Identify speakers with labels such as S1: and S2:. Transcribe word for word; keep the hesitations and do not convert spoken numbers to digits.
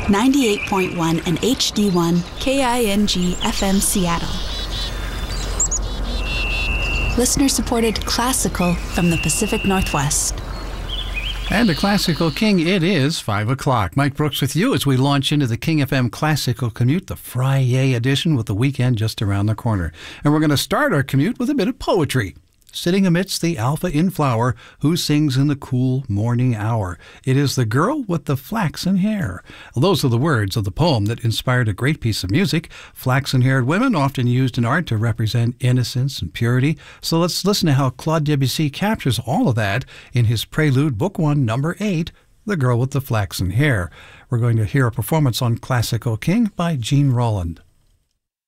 S1: ninety-eight point one and H D one K I N G F M Seattle. Listener-supported classical from the Pacific Northwest.
S2: And a Classical King, it is five o'clock. Mike Brooks with you as we launch into the King F M Classical Commute, the Friday edition, with the weekend just around the corner. And we're going to start our commute with a bit of poetry. Sitting amidst the alpha in flower, who sings in the cool morning hour? It is the girl with the flaxen hair. Those are the words of the poem that inspired a great piece of music. Flaxen-haired women often used in art to represent innocence and purity. So let's listen to how Claude Debussy captures all of that in his Prelude, Book One, Number Eight, The Girl with the Flaxen Hair. We're going to hear a performance on Classical King by Jean Roland.